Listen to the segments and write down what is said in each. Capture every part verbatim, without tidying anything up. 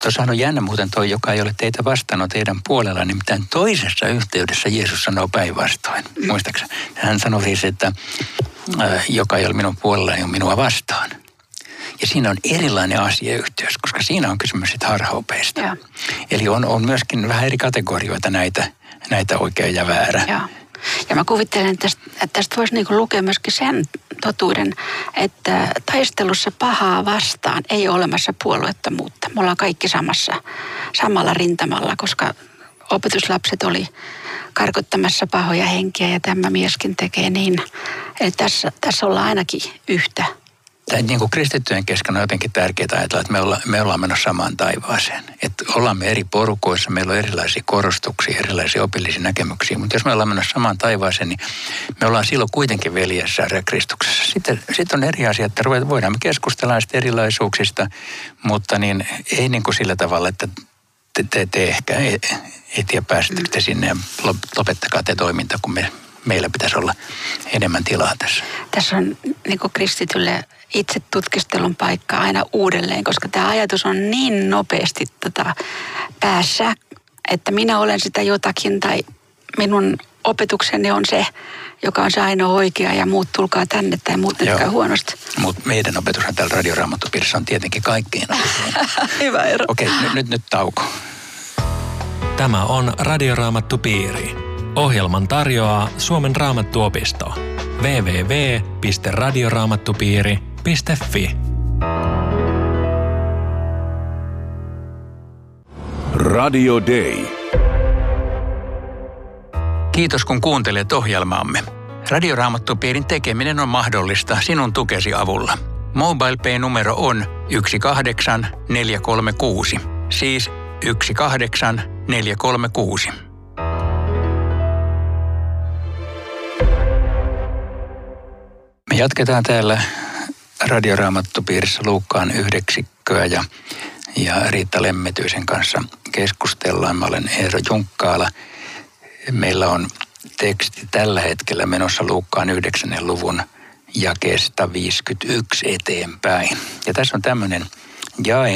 Tuossahan on jännä muuten toi, joka ei ole teitä vastaan, on teidän puolella. Nimittäin toisessa yhteydessä Jeesus sanoo päinvastoin. Mm. Muistaakseni? Hän sanoi siis, että äh, joka ei ole minun puolellani, on minua vastaan. Ja siinä on erilainen asiayhteys, koska siinä on kysymys sitten harhaopeista. Ja. Eli on, on myöskin vähän eri kategorioita näitä, näitä oikea ja väärä. Ja, ja mä kuvittelen, että tästä, että tästä voisi niinku lukea myöskin sen totuuden, että taistelussa pahaa vastaan ei ole olemassa puolueettomuutta. Me ollaan kaikki samassa, samalla rintamalla, koska opetuslapset oli karkottamassa pahoja henkiä ja tämä mieskin tekee niin. Eli tässä, tässä ollaan ainakin yhtä. Tämä niin kuin kristittyjen kesken on jotenkin tärkeää ajatella, että me ollaan, me ollaan menossa samaan taivaaseen. Että ollaan me eri porukoissa, meillä on erilaisia korostuksia, erilaisia opillisia näkemyksiä. Mutta jos me ollaan menossa samaan taivaaseen, niin me ollaan silloin kuitenkin veljessä ja Kristuksessa. Sitten, sitten on eri asia, että voidaan me keskustella näistä erilaisuuksista, mutta niin, ei niin kuin sillä tavalla, että te, te, te ehkä ei, ei tiedä pääsettekö te sinne ja lopettakaa te toiminta, kun me, meillä pitäisi olla enemmän tilaa tässä. Tässä on niin kuin kristitylle itse tutkistelun paikka aina uudelleen, koska tämä ajatus on niin nopeasti tota, päässä, että minä olen sitä jotakin tai minun opetukseni on se, joka on se ainoa oikea ja muut tulkaa tänne tai muut tekee huonosti. Mutta meidän opetushan täällä Radioraamattupiirissä on tietenkin kaikkiin. Hyvä ero. Okei, okay, nyt, nyt, nyt tauko. Tämä on Radioraamattupiiri. Ohjelman tarjoaa Suomen Raamattuopisto. double-u double-u double-u piste radioraamattupiiri piste fi. Radio Day. Kiitos kun kuuntelet ohjelmaamme. Radioraamattupiirin tekeminen on mahdollista sinun tukesi avulla. MobilePay-numero on yksi kahdeksan neljä kolme kuusi, siis yksi kahdeksan neljä kolme kuusi. Me jatketaan täällä Radioraamattupiirissä Luukkaan yhdeksikköä ja, ja Riitta Lemmetyisen kanssa keskustellaan. Mä olen Eero Junkkaala. Meillä on teksti tällä hetkellä menossa Luukkaan yhdeksännen luvun jakeesta viisikymmentäyksi eteenpäin. Ja tässä on tämmöinen jae,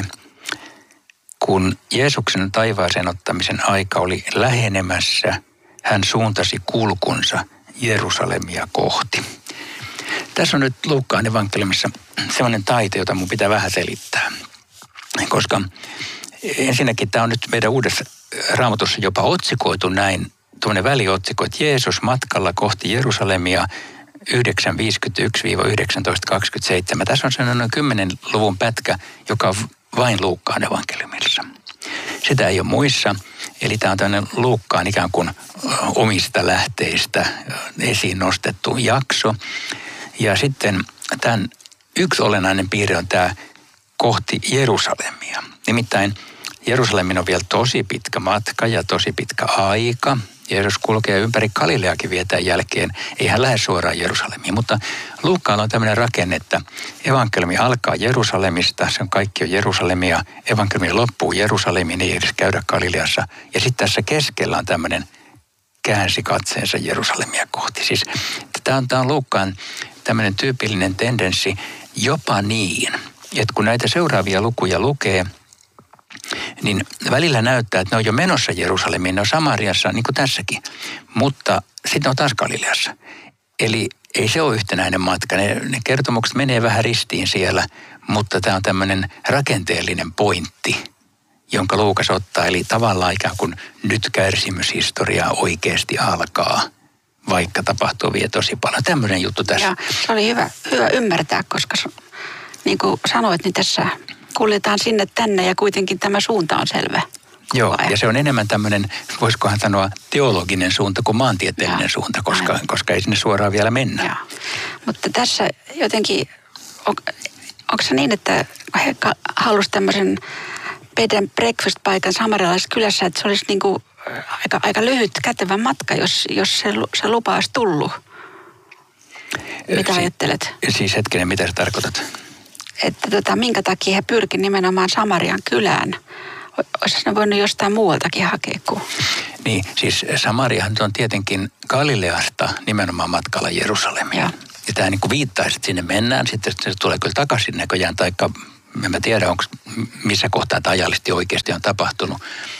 kun Jeesuksen taivaaseen ottamisen aika oli lähenemässä, hän suuntasi kulkunsa Jerusalemia kohti. Tässä on nyt Luukkaan evankeliumissa sellainen taito, jota mun pitää vähän selittää. Koska ensinnäkin tämä on nyt meidän uudessa Raamatussa jopa otsikoitu näin, tuommoinen väliotsikko, että Jeesus matkalla kohti Jerusalemia yhdeksän viisikymmentäyksi yhdeksäntoista kaksikymmentäseitsemän. Tässä on sellainen kymmenen luvun pätkä, joka on vain Luukkaan evankeliumissa. Sitä ei ole muissa. Eli tämä on tämmöinen Luukkaan ikään kuin omista lähteistä esiin nostettu jakso. Ja sitten tämän yksi olennainen piirre on tämä kohti Jerusalemia. Nimittäin Jerusalemin on vielä tosi pitkä matka ja tosi pitkä aika. Jeesus kulkee ympäri Galileakin vietään jälkeen. Ei hän lähde suoraan Jerusalemiin, mutta Luukkaalla on tämmöinen rakenne, että evankeliumi alkaa Jerusalemista, se on kaikki on Jerusalemia. Evankeliumi loppuu Jerusalemiin, ei edes käydä Galileassa. Ja sitten tässä keskellä on tämmöinen käänsi katseensa Jerusalemia kohti. Siis tämä on, tämä on Luukkaan tämmöinen tyypillinen tendenssi jopa niin, että kun näitä seuraavia lukuja lukee, niin välillä näyttää, että ne on jo menossa Jerusalemiin, ne on Samariassa, niin kuin tässäkin, mutta sitten ne on taas Galileassa. Eli ei se ole yhtenäinen matka, ne, ne kertomukset menee vähän ristiin siellä, mutta tämä on tämmöinen rakenteellinen pointti, jonka Luukas ottaa, eli tavallaan ikään kuin nyt kärsimyshistoria oikeasti alkaa, vaikka tapahtuu vielä tosi paljon. Tämmöinen juttu tässä. Ja se oli hyvä, hyvä ymmärtää, koska niin kuin sanoit, niin tässä kuljetaan sinne tänne ja kuitenkin tämä suunta on selvä. Joo, ja se on enemmän tämmöinen, voisikohan sanoa, teologinen suunta kuin maantieteellinen ja, suunta, koska, koska ei sinne suoraan vielä mennä. Ja. Mutta tässä jotenkin, on, onko se niin, että he halusivat tämmöisen bed and breakfast-paikan samarialaisessa kylässä, että se olisi niin kuin aika, aika lyhyt kätevä matka, jos, jos se, se lupa olisi tullut? Mitä si- ajattelet? Siis hetkinen, mitä sä tarkoitat? Että tota, minkä takia he pyrkivät nimenomaan Samarian kylään. Olisi ne voinut jostain muualtakin hakea kuin... Niin, siis Samariahan on tietenkin Galileasta nimenomaan matkalla Jerusalemia. Ja, ja tämä niin kuin viittaisi, että sinne mennään, sitten se tulee kyllä takaisin näköjään, taikka en mä tiedä, onko missä kohtaa tämä ajallisesti oikeasti on tapahtunut.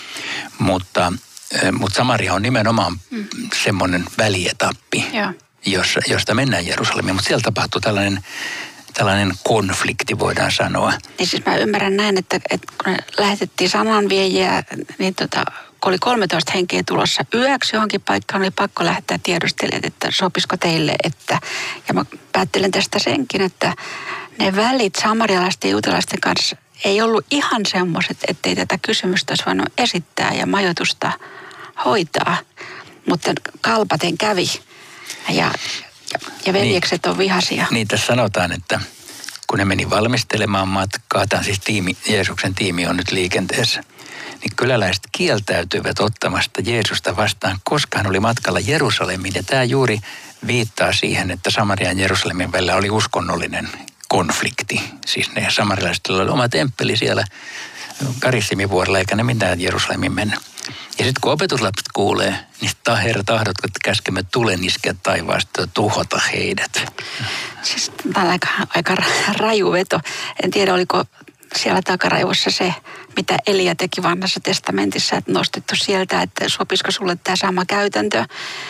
Mutta, mutta Samaria on nimenomaan mm. semmoinen välietappi, jossa, josta mennään Jerusalemiin. Mutta siellä tapahtuu tällainen, tällainen konflikti, voidaan sanoa. Niin siis mä ymmärrän näin, että, että kun lähetettiin sananviejiä, niin tota, kun oli kolmetoista henkeä tulossa yöksi johonkin paikkaan, oli pakko lähettää tiedustelijat, että sopisiko teille, että, ja mä päättelen tästä senkin, että ne välit samarialaisten ja juutalaisten kanssa ei ollut ihan semmoiset, ettei tätä kysymystä olisi voinut esittää ja majoitusta hoitaa, mutta kalpaten kävi ja, ja veljekset niin, on vihaisia. Niin, tässä sanotaan, että kun ne meni valmistelemaan matkaa, tämä siis tiimi, Jeesuksen tiimi on nyt liikenteessä, niin kyläläiset kieltäytyivät ottamasta Jeesusta vastaan, koska hän oli matkalla Jerusalemiin. Ja tämä juuri viittaa siihen, että Samarian ja Jerusalemin välillä oli uskonnollinen konflikti. Siis ne samarilaiset oli oma temppeli siellä Karissimivuorella, eikä ne mitään Jerusalemin mennä. Ja sitten kun opetuslapset kuulee, niin sitten Herra tahdotko, että käskemme tulen iskeä taivaasta ja tuhota heidät. Siis tämä on aika, aika raju veto. En tiedä, oliko siellä takaraivossa se, mitä Elia teki vanhassa testamentissa, että nostettu sieltä, että sopisiko sulle tämä sama käytäntö.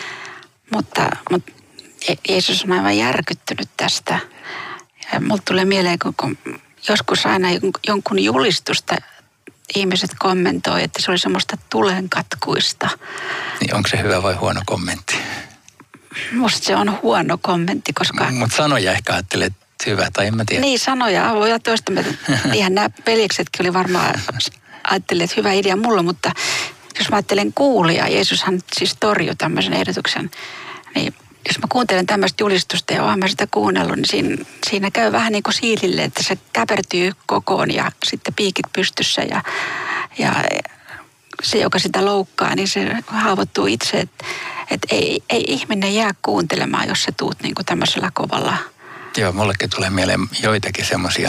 Mutta, mutta Jeesus on aivan järkyttynyt tästä. Ja mulle tulee mieleen, kun joskus aina jonkun julistusta ihmiset kommentoi, että se oli semmoista tulenkatkuista. Niin onko se hyvä vai huono kommentti? Musta se on huono kommentti, koska... Mutta sanoja ehkä ajattelet hyvä, tai en mä tiedä. Niin, sanoja. Voi olla toista. Ihan nämä veljeksetkin oli varmaan ajattelleet, että hyvä idea mulla, mutta jos mä ajattelen kuulia, Jeesushan siis torjui tämmöisen ehdotuksen, niin jos mä kuuntelen tämmöistä julistusta ja oon mä sitä kuunnellut, niin siinä, siinä käy vähän niin kuin siilille, että se käpertyy kokoon ja sitten piikit pystyssä ja, ja se, joka sitä loukkaa, niin se haavoittuu itse, että, että ei, ei ihminen jää kuuntelemaan, jos sä tuut niin kuin tämmöisellä kovalla. Joo, mullekin tulee mieleen joitakin semmoisia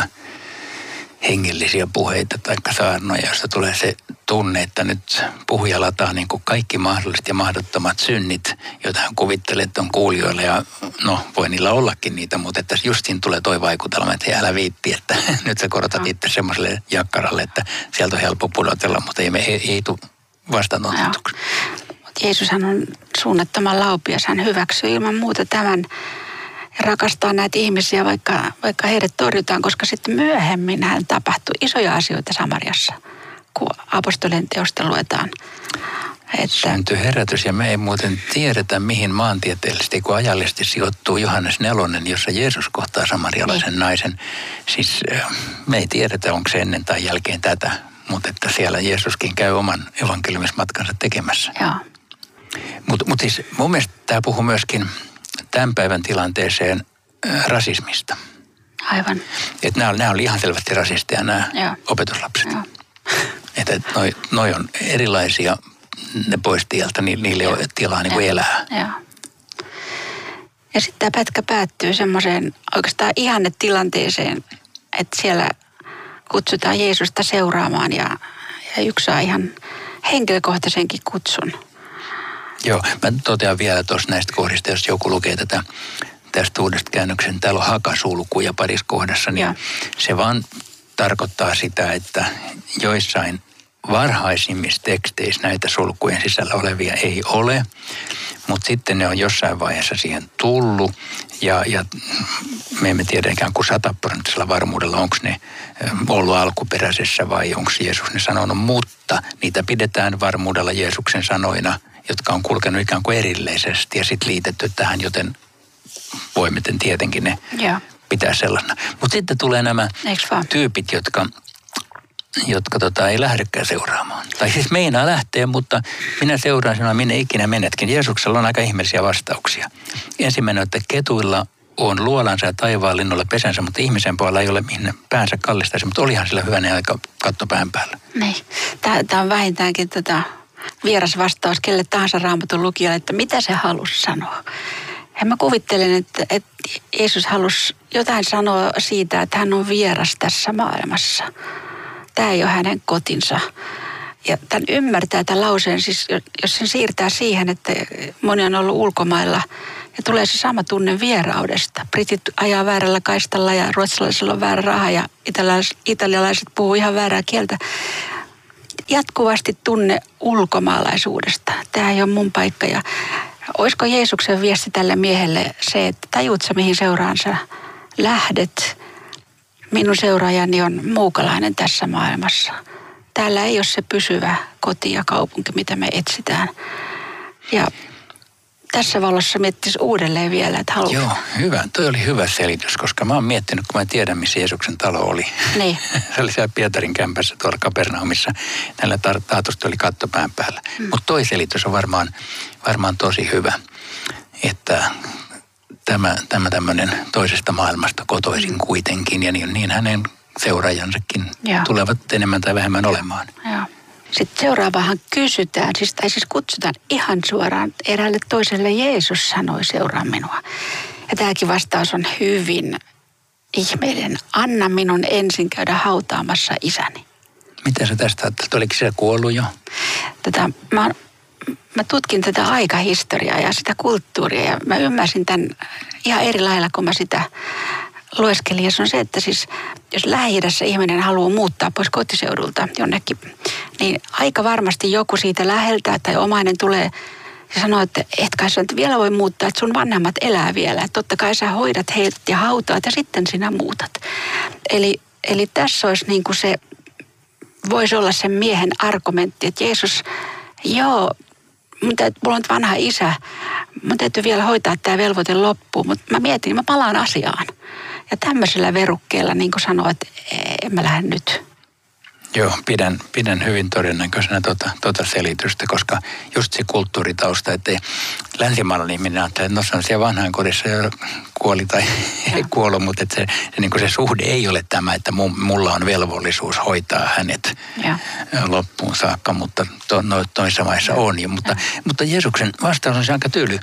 hengellisiä puheita tai saarnoja, joista tulee se tunne, että nyt puhuja lataa niin kuin kaikki mahdolliset ja mahdottomat synnit, joita hän kuvittelee, että on kuulijoilla. Ja no, voi niillä ollakin niitä, mutta että just siinä tulee toi vaikutelma, että hei, älä viitti, että nyt sä korotat no. itse semmoiselle jakkaralle, että sieltä on helppo pudotella, mutta ei, ei, ei tule vastaanotetuksi. Mutta Jeesushan on suunnattoman laupias, hän hyväksyy ilman muuta tämän ja rakastaa näitä ihmisiä, vaikka, vaikka heidät torjutaan, koska sitten myöhemmin hän tapahtui isoja asioita Samariassa, kun apostolien teosta luetaan. Että syntyi herätys ja me ei muuten tiedetä, mihin maantieteellisesti kun ajallisesti sijoittuu Johannes nelonen, jossa Jeesus kohtaa samarialaisen niin. naisen. Siis me ei tiedetä, onko se ennen tai jälkeen tätä, mutta että siellä Jeesuskin käy oman evankeliumismatkansa tekemässä. Joo. Mutta mut siis mun mielestä tämä puhuu myöskin tämän päivän tilanteeseen äh, rasismista. Aivan. Että nämä, nämä oli ihan selvästi rasisteja nämä Joo. opetuslapset. Joo. Että et noi, noi on erilaisia, ne pois tieltä, niin niille ei ole tilaa niin kuin elää. Joo. Ja sitten tämä pätkä päättyy semmoiseen oikeastaan ihanne tilanteeseen, että siellä kutsutaan Jeesusta seuraamaan ja, ja yksi saa ihan henkilökohtaisenkin kutsun. Joo, mä totean vielä tuossa näistä kohdista, jos joku lukee tätä tästä uudesta käännöksen, täällä on hakasulkuja parissa kohdassa, niin Joo. se vaan tarkoittaa sitä, että joissain varhaisimmissa teksteissä näitä sulkujen sisällä olevia ei ole, mutta sitten ne on jossain vaiheessa siihen tullut ja, ja me emme tiedä ikään kuin sataprosenttisella varmuudella, onko ne ollut alkuperäisessä vai onko Jeesus ne sanonut, mutta niitä pidetään varmuudella Jeesuksen sanoina, jotka on kulkenut ikään kuin erilleisesti ja sitten liitetty tähän, joten voimme tietenkin ne Joo. pitää sellaisena. Mutta sitten tulee nämä tyypit, jotka, jotka tota, ei lähdekään seuraamaan. Tai siis meinaa lähteä, mutta minä seuraan sinua, minne ikinä menetkin. Jeesuksella on aika ihmeellisiä vastauksia. Ensimmäinen, että ketuilla on luolansa ja taivaanlinnolla pesänsä, mutta ihmisen puolella ei ole mihin päänsä kallistaisi, mutta olihan sillä hyvänä aika katto pään päällä. Niin. Tämä on vähintäänkin tota vieras vastaus kelle tahansa Raamatun lukijalle, että mitä se halusi sanoa. Ja mä kuvittelen, että, että Jeesus halusi jotain sanoa siitä, että hän on vieras tässä maailmassa. Tämä ei ole hänen kotinsa. Ja tämän ymmärtää tämän lauseen, siis jos sen siirtää siihen, että moni on ollut ulkomailla ja tulee se sama tunne vieraudesta. Britit ajaa väärällä kaistalla ja ruotsalaisilla on väärä raha ja italialaiset, italialaiset puhuu ihan väärää kieltä. Jatkuvasti tunne ulkomaalaisuudesta. Tämä ei ole mun paikka. Ja olisiko Jeesuksen viesti tälle miehelle se, että tajuut sä mihin seuraan sä lähdet. Minun seuraajani on muukalainen tässä maailmassa. Täällä ei ole se pysyvä koti ja kaupunki, mitä me etsitään. Ja tässä valossa miettisi uudelleen vielä, että haluaa. Joo, hyvä. Toi oli hyvä selitys, koska mä oon miettinyt, kun mä tiedän, missä Jeesuksen talo oli. Niin. Se oli siellä Pietarin kämpässä tuolla Kapernaumissa. Näillä taatusti oli katto pään päällä. Mm. Mutta toi selitys on varmaan, varmaan tosi hyvä, että tämä, tämä tämmöinen toisesta maailmasta kotoisin mm. kuitenkin. Ja niin, niin hänen seuraajansakin Joo. tulevat enemmän tai vähemmän olemaan. Joo. Sitten seuraavahan kysytään, siis, tai siis kutsutaan ihan suoraan eräälle toiselle, Jeesus sanoi, seuraa minua. Ja tämäkin vastaus on hyvin ihmeellinen. Anna minun ensin käydä hautaamassa isäni. Mitä sä tästä ajattelet? Oliko se kuollut jo? Tätä, mä, mä tutkin tätä aikahistoriaa ja sitä kulttuuria ja mä ymmärsin tämän ihan eri lailla, kun mä sitä lueskelin. Ja se on se, että siis jos Lähi-idässä ihminen haluaa muuttaa pois kotiseudulta jonnekin, niin aika varmasti joku siitä läheltä tai omainen tulee ja sanoo, että et kai sä nyt vielä voi muuttaa, että sun vanhemmat elää vielä. Että totta kai sä hoidat heidät ja hautaat ja sitten sinä muutat. Eli, eli tässä olisi niin kuin se, voisi olla sen miehen argumentti, että Jeesus, joo, mun täytyy, mulla on vanha isä, mun täytyy vielä hoitaa tämä velvoite loppuun, mutta mä mietin, mä palaan asiaan. Ja tämmöisellä verukkeella niin kuin sanoo, että en mä lähde nyt. Joo, pidän, pidän hyvin todennäköisenä tota, tota selitystä, koska just se kulttuuritausta, että länsimaalainen ihminen ajattelee, että no se on siellä vanhaan kodissa jo kuoli tai ei kuollut, mutta että se, se, niin kuin se suhde ei ole tämä, että mulla on velvollisuus hoitaa hänet ja. loppuun saakka, mutta to, no, toisessa maissa on jo. Mutta, mutta Jeesuksen vastaus on se aika tyly.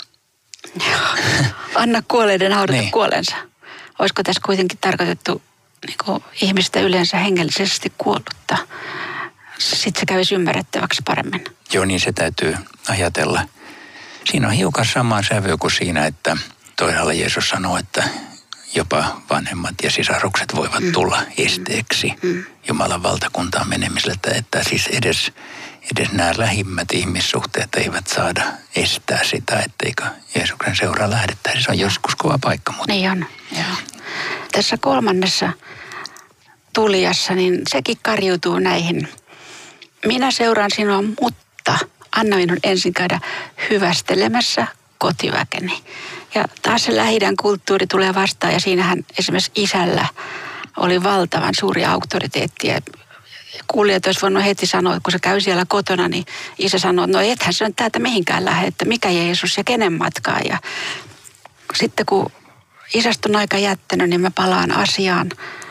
Anna kuolleiden haudata niin. kuolensa. Olisiko tässä kuitenkin tarkoitettu niin kuin ihmistä yleensä hengellisesti kuollutta? Sitten se kävisi ymmärrettäväksi paremmin. Joo, niin se täytyy ajatella. Siinä on hiukan sama sävy kuin siinä, että toisaalla Jeesus sanoo, että jopa vanhemmat ja sisarukset voivat mm. tulla esteeksi mm. Jumalan valtakuntaan menemiselle. Että, että siis edes, edes nämä lähimmät ihmissuhteet eivät saada estää sitä, etteikö Jeesuksen seuraa lähdettäisi. Se on joskus kova paikka. Mutta... Niin on, joo. Tässä kolmannessa tulijassa, niin sekin karjuutuu näihin. Minä seuraan sinua, mutta anna minun ensin käydä hyvästelemässä kotiväkeni. Ja taas se Lähi-idän kulttuuri tulee vastaan ja siinähän esimerkiksi isällä oli valtavan suuri auktoriteetti. Ja kuulijat olisi voinut heti sanoa, että kun se käy siellä kotona, niin isä sanoo, että no ethän se on täältä mihinkään lähde, että mikä Jeesus ja kenen matkaa. Ja sitten kun isästä on aika jättänyt, niin mä palaan asiaan.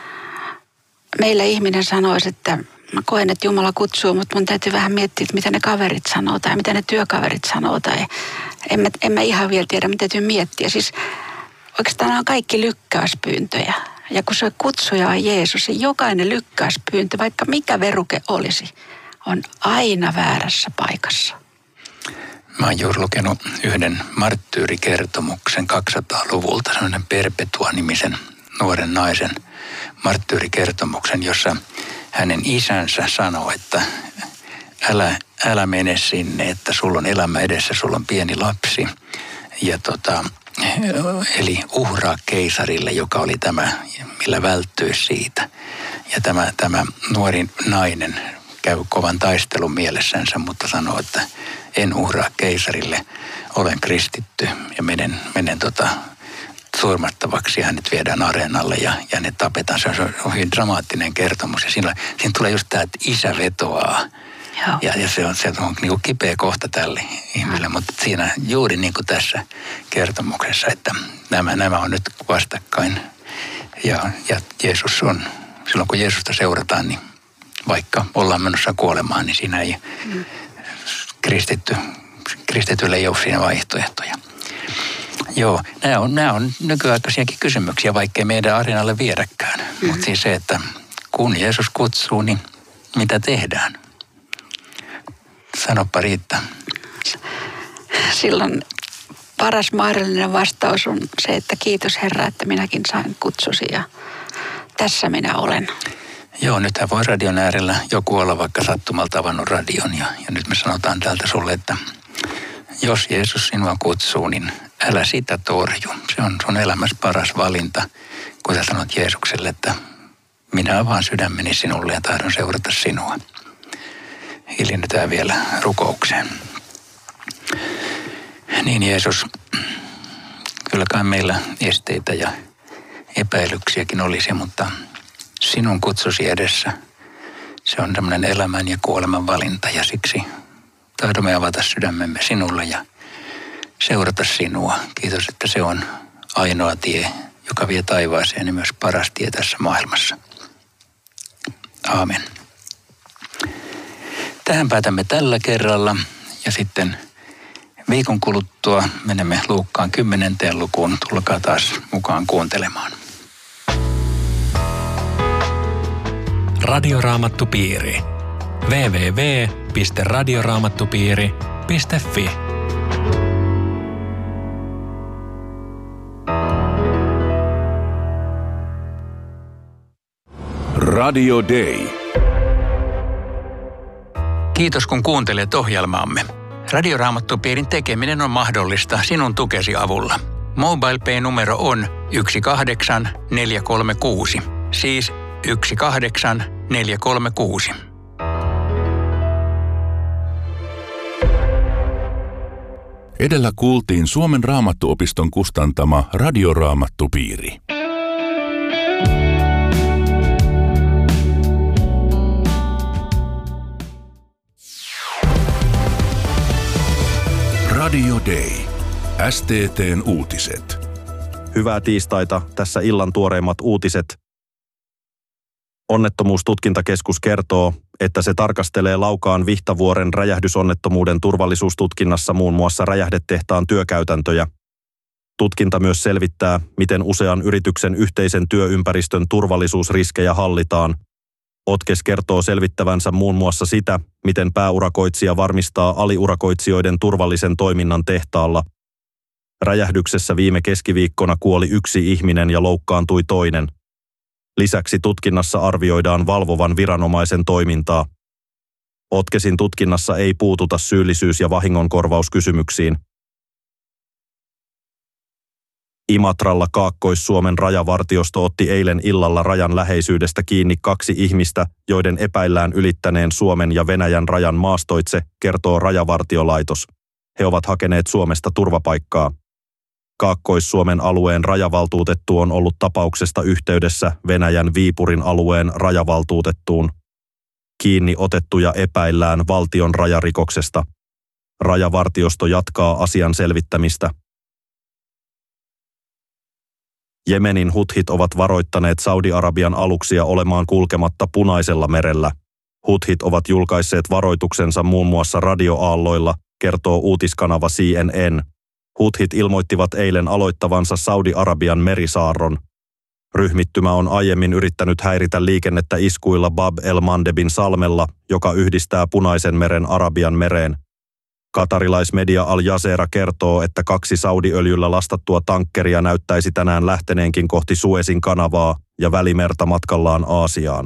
Meillä ihminen sanoisi, että mä koen, että Jumala kutsuu, mutta mun täytyy vähän miettiä, että mitä ne kaverit sanoo tai mitä ne työkaverit sanoo. Tai en mä, en mä ihan vielä tiedä, mitä täytyy miettiä. Siis oikeastaan nämä on kaikki lykkäyspyyntöjä. Ja kun se kutsuja on Jeesus, niin jokainen lykkäyspyyntö, vaikka mikä veruke olisi, on aina väärässä paikassa. Mä oon juuri lukenut yhden marttyyrikertomuksen kaksisataaluvulta, sellainen Perpetua-nimisen nuoren naisen marttyyrikertomuksen, jossa hänen isänsä sanoo, että älä, älä mene sinne, että sulla on elämä edessä, sulla on pieni lapsi. Ja tota, eli uhraa keisarille, joka oli tämä, millä välttyisi siitä. Ja tämä, tämä nuori nainen käy kovan taistelun mielessänsä, mutta sanoo, että en uhraa keisarille, olen kristitty ja menen, menen tota, surmattavaksi ja hänet viedään areenalle ja, ja ne tapetaan. Se on hyvin dramaattinen kertomus ja siinä, siinä tulee just tämä, että isä vetoaa. Ja, ja se on, se on niin kuin kipeä kohta tälle ihmiselle, mutta siinä juuri niin kuin tässä kertomuksessa, että nämä, nämä on nyt vastakkain. Ja, ja Jeesus on, silloin kun Jeesusta seurataan, niin vaikka ollaan menossa kuolemaan, niin siinä ei mm. kristitty, kristitylle ei ole siinä vaihtoehtoja. Joo, nämä on, nämä on nykyaikaisiakin kysymyksiä, vaikkei meidän areenalle viedäkään. Mm. Mutta siis se, että kun Jeesus kutsuu, niin mitä tehdään? Sanoppa Riitta. Silloin paras mahdollinen vastaus on se, että kiitos Herra, että minäkin sain kutsusi ja tässä minä olen. Joo, nythän voi radion äärellä joku olla vaikka sattumalta avannut radion ja, ja nyt me sanotaan täältä sulle, että jos Jeesus sinua kutsuu, niin älä sitä torju. Se on sun elämässä paras valinta, kun sä sanot Jeesukselle, että minä avaan sydämeni sinulle ja tahdon seurata sinua. Hiljennytään vielä rukoukseen. Niin Jeesus, kyllä kai meillä esteitä ja epäilyksiäkin olisi, mutta sinun kutsusi edessä. Se on tämmöinen elämän ja kuoleman valinta ja siksi tahdomme avata sydämemme sinulle ja seurata sinua. Kiitos, että se on ainoa tie, joka vie taivaaseen ja myös paras tie tässä maailmassa. Aamen. Tähän päätämme tällä kerralla ja sitten viikon kuluttua menemme Luukkaan kymmenenteen lukuun. Tulkaa taas mukaan kuuntelemaan. Radioraamattupiiri. double-u double-u double-u piste radioraamattupiiri piste fi Radio Day. Kiitos kun kuuntelet ohjelmaamme. Radioraamattupiirin tekeminen on mahdollista sinun tukesi avulla. MobilePay-numero on yksi kahdeksan neljä kolme kuusi, siis yksi kahdeksan neljä kolme kuusi. Edellä kuultiin Suomen Raamattuopiston kustantama Radioraamattupiiri. Radio Day. S T T:n uutiset. Hyvää tiistaita, tässä illan tuoreimmat uutiset. Onnettomuustutkintakeskus kertoo, että se tarkastelee Laukaan Vihtavuoren räjähdysonnettomuuden turvallisuustutkinnassa muun muassa räjähdetehtaan työkäytäntöjä. Tutkinta myös selvittää, miten usean yrityksen yhteisen työympäristön turvallisuusriskejä hallitaan. Otkes kertoo selvittävänsä muun muassa sitä, miten pääurakoitsija varmistaa aliurakoitsijoiden turvallisen toiminnan tehtaalla. Räjähdyksessä viime keskiviikkona kuoli yksi ihminen ja loukkaantui toinen. Lisäksi tutkinnassa arvioidaan valvovan viranomaisen toimintaa. Otkesin tutkinnassa ei puututa syyllisyys- ja vahingonkorvauskysymyksiin. Imatralla Kaakkois-Suomen rajavartiosto otti eilen illalla rajan läheisyydestä kiinni kaksi ihmistä, joiden epäillään ylittäneen Suomen ja Venäjän rajan maastoitse, kertoo Rajavartiolaitos. He ovat hakeneet Suomesta turvapaikkaa. Kaakkois-Suomen alueen rajavaltuutettu on ollut tapauksesta yhteydessä Venäjän Viipurin alueen rajavaltuutettuun. Kiinni otettuja epäillään valtion rajarikoksesta. Rajavartiosto jatkaa asian selvittämistä. Jemenin huthit ovat varoittaneet Saudi-Arabian aluksia olemaan kulkematta Punaisella merellä. Huthit ovat julkaisseet varoituksensa muun muassa radioaalloilla, kertoo uutiskanava C N N. Huthit ilmoittivat eilen aloittavansa Saudi-Arabian merisaarron. Ryhmittymä on aiemmin yrittänyt häiritä liikennettä iskuilla Bab el-Mandebin salmella, joka yhdistää Punaisen meren Arabian mereen. Katarilaismedia Al Jazeera kertoo, että kaksi Saudi-öljyllä lastattua tankkeria näyttäisi tänään lähteneenkin kohti Suezin kanavaa ja Välimerta matkallaan Aasiaan.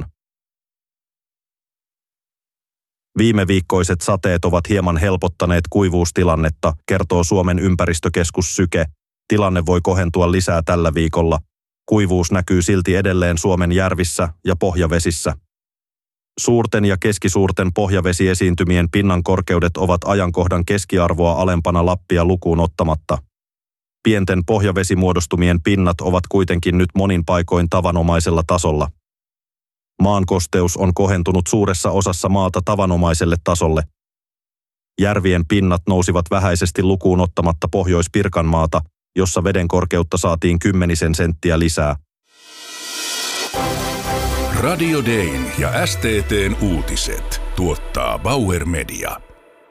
Viime viikkoiset sateet ovat hieman helpottaneet kuivuustilannetta, kertoo Suomen ympäristökeskus Syke. Tilanne voi kohentua lisää tällä viikolla. Kuivuus näkyy silti edelleen Suomen järvissä ja pohjavesissä. Suurten ja keskisuurten pohjavesiesiintymien pinnan korkeudet ovat ajankohdan keskiarvoa alempana Lappia lukuun ottamatta. Pienten pohjavesimuodostumien pinnat ovat kuitenkin nyt monin paikoin tavanomaisella tasolla. Maan kosteus on kohentunut suuressa osassa maata tavanomaiselle tasolle. Järvien pinnat nousivat vähäisesti lukuun ottamatta Pohjois-Pirkanmaata, jossa veden korkeutta saatiin kymmenisen senttiä lisää. Radio Dayn ja S T T:n uutiset tuottaa Bauer Media.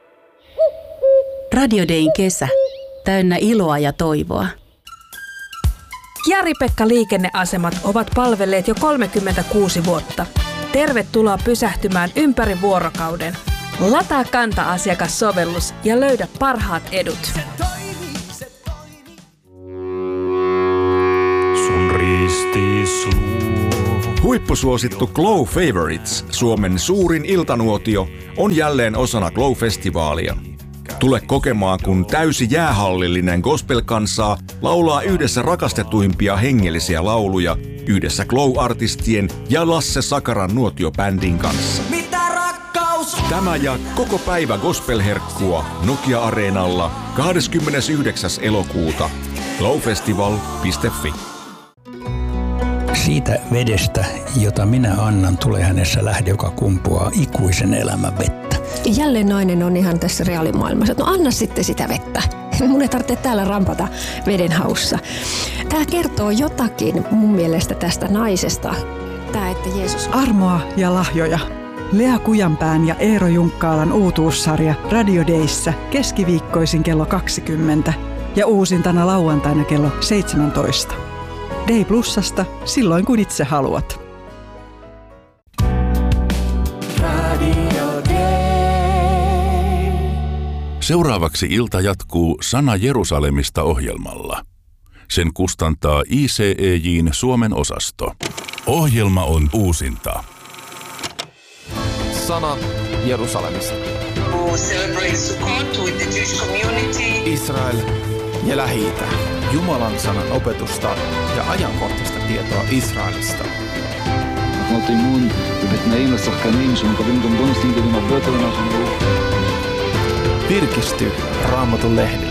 Radio Dayn kesä. Täynnä iloa ja toivoa. Jari-Pekka liikenneasemat ovat palvelleet jo kolmekymmentäkuusi vuotta. Tervetuloa pysähtymään ympäri vuorokauden. Lataa Kanta-asiakassovellus ja löydä parhaat edut. Sun ristis luo. Huippusuosittu Glow Favorites, Suomen suurin iltanuotio, on jälleen osana Glow-festivaalia. Tule kokemaan, kun täysi jäähallillinen gospel-kansaa laulaa yhdessä rakastetuimpia hengellisiä lauluja yhdessä Glow-artistien ja Lasse Sakaran nuotiobändin kanssa. Mitä rakkaus? Tämä ja koko päivä gospel-herkkua Nokia-areenalla kahdeskymmenesyhdeksäs elokuuta. glowfestival piste fi. Siitä vedestä, jota minä annan, tulee hänessä lähde, joka kumpuaa ikuisen elämän vettä. Jälleen nainen on ihan tässä reaalimaailmassa, että no anna sitten sitä vettä. Mun ei tarvitse täällä rampata veden haussa. Tämä kertoo jotakin mun mielestä tästä naisesta. Tämä, että Jeesus... Armoa ja lahjoja. Lea Kujanpään ja Eero Junkkaalan uutuussarja Radio Dayssä keskiviikkoisin kello kaksikymmentä ja uusintana lauantaina kello seitsemäntoista. Day Plusasta silloin kun itse haluat. Radio Day. Seuraavaksi ilta jatkuu Sana Jerusalemista -ohjelmalla. Sen kustantaa I C E J:n Suomen osasto. Ohjelma on uusinta. Sana Jerusalemista. Israel ja Lähi-itä. Jumalan sanan opetusta ja ajankohtaista tietoa Israelista. Virkisty Raamatun lehdessä.